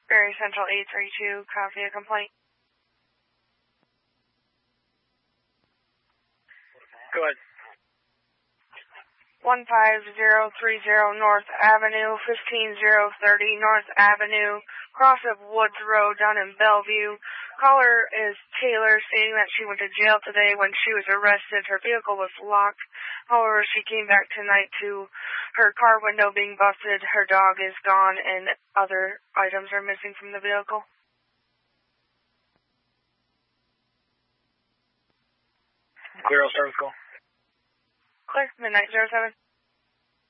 Berry Central 832, copy a complaint. Go ahead. 15030 North Avenue, 15030 North Avenue, cross of Woods Road down in Bellevue. Caller is Taylor, stating that she went to jail today when she was arrested. Her vehicle was locked. However, she came back tonight to her car window being busted. Her dog is gone and other items are missing from the vehicle. Clear, I'll start with call. Clear, midnight 07.